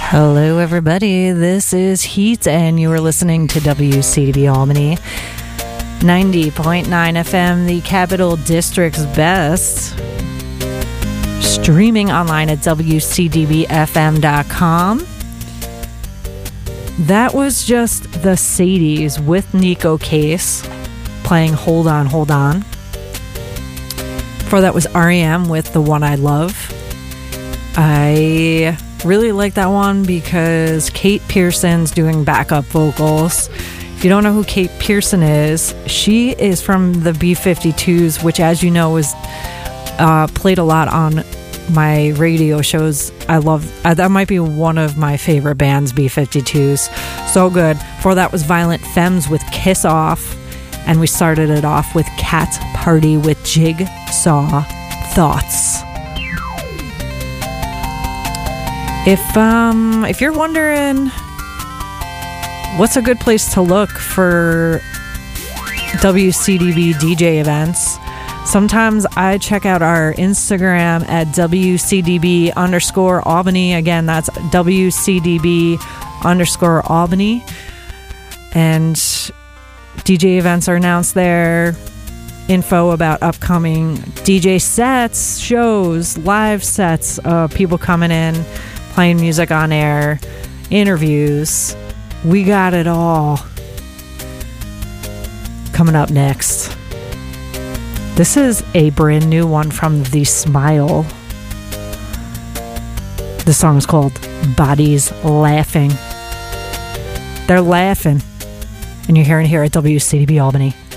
Hello, everybody. This is Heat, and you are listening to WCDB Albany 90.9 FM, the Capital District's best. Streaming online at WCDBFM.com. That was just the Sadies with Nico Case playing Hold On, Hold On. Before that was R.E.M. with The One I Love. I really like that one because Kate Pearson's doing backup vocals. If you don't know who Kate Pearson is, she is from the B-52s, which, as you know, is played a lot on my radio shows. I love that. Might be one of my favorite bands, B-52s. So good. Before that was Violent Femmes with Kiss Off, and we started it off with Cat Party with Jigsaw Thoughts. If you're wondering what's a good place to look for WCDB DJ events, sometimes I check out our Instagram at WCDB_Albany. Again, that's WCDB_Albany. And DJ events are announced there. Info about upcoming DJ sets, shows, live sets, people coming in, playing music on air, interviews. We got it all coming up next. This is a brand new one from The Smile. The song is called Bodies Laughing. They're laughing. And you're hearing it here at WCDB Albany.